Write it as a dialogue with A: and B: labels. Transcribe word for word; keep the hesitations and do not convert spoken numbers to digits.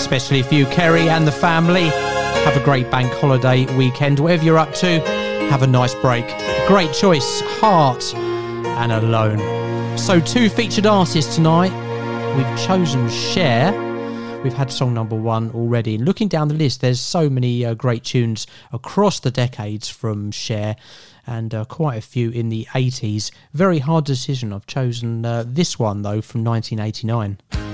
A: especially for you, Kerry and the family. Have a great bank holiday weekend. Whatever you're up to, have a nice break. Great choice, Heart and Alone. So two featured artists tonight. We've chosen Cher. We've had song number one already. And looking down the list, there's so many uh, great tunes across the decades from Cher, and uh, quite a few in the eighties. Very hard decision. I've chosen uh, this one, though, from nineteen eighty-nine.